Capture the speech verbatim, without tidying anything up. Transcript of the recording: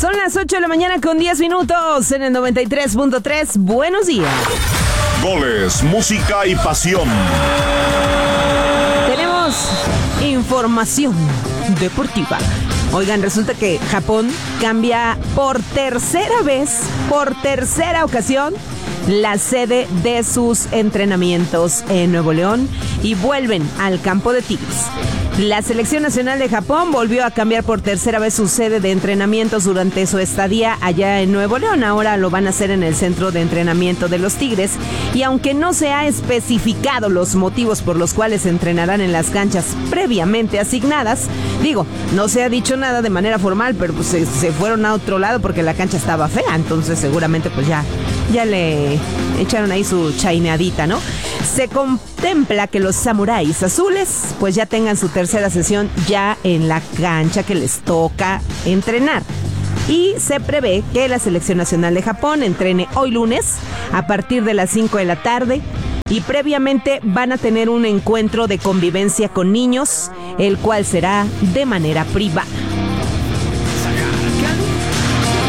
Son las ocho de la mañana con diez minutos en el noventa y tres punto tres. Buenos días. Goles, música y pasión. Tenemos información deportiva. Oigan, resulta que Japón cambia por tercera vez, por tercera ocasión, la sede de sus entrenamientos en Nuevo León y vuelven al campo de Tigres. La selección nacional de Japón volvió a cambiar por tercera vez su sede de entrenamientos durante su estadía allá en Nuevo León. Ahora lo van a hacer en el centro de entrenamiento de los Tigres. Y aunque no se ha especificado los motivos por los cuales entrenarán en las canchas previamente asignadas, digo, no se ha dicho nada de manera formal, pero pues se, se fueron a otro lado porque la cancha estaba fea. Entonces seguramente pues ya, ya le echaron ahí su chaineadita, ¿no? Se contempla que los samuráis azules pues ya tengan su tercera sesión ya en la cancha que les toca entrenar. Y se prevé que la Selección Nacional de Japón entrene hoy lunes a partir de las cinco de la tarde. Y previamente van a tener un encuentro de convivencia con niños, el cual será de manera privada.